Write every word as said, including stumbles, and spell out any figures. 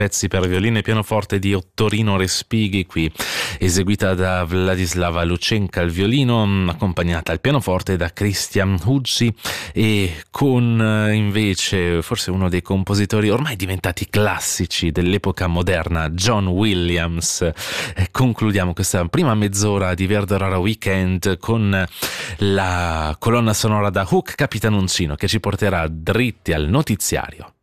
pezzi per violino e pianoforte di Ottorino Respighi, qui eseguita da Vladislava Lucenka al violino, accompagnata al pianoforte da Christian Huzzi, e con invece forse uno dei compositori ormai diventati classici dell'epoca moderna, John Williams. E concludiamo questa prima mezz'ora di Verdorara Weekend con la colonna sonora da Hook Capitanoncino, che ci porterà dritti al notiziario.